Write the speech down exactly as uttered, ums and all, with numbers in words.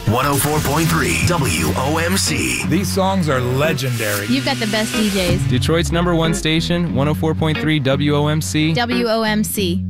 one oh four point three W O M C. These songs are legendary. You've got the best D Js. Detroit's number one station, one oh four point three W O M C. W O M C.